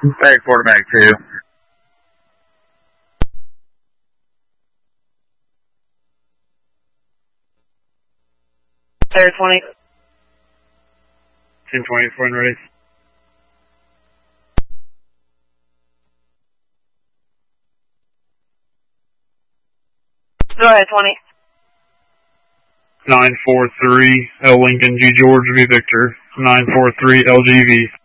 Back quarterback 2. Player 20. 10-20, when ready. Go ahead, 20. 943 L Lincoln G George V Victor. 943 LGV.